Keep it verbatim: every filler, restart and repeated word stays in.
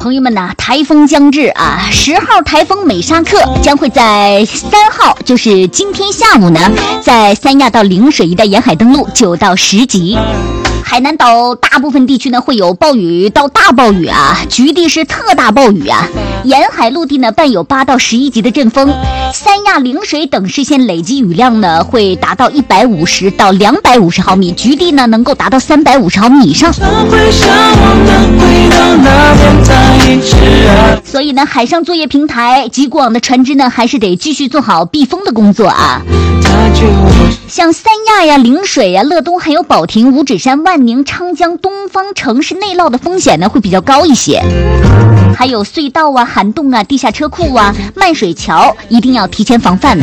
朋友们呐，台风将至啊！十号台风美沙克将会在三号，就是今天下午呢，在三亚到陵水一带沿海登陆，九到十级。海南岛大部分地区呢会有暴雨到大暴雨啊，局地是特大暴雨啊，沿海陆地呢伴有八到十一级的阵风。三亚、陵水等市县累计雨量呢会达到一百五十到两百五十毫米，局地呢能够达到三百五十毫米以上。所以呢，海上作业平台及过往的船只呢，还是得继续做好避风的工作啊。像三亚呀、陵水呀、乐东还有保亭、五指山、万宁、昌江、东方城市内涝的风险呢会比较高一些。还有隧道啊、涵洞啊、地下车库啊、漫水桥，一定要提前防范的。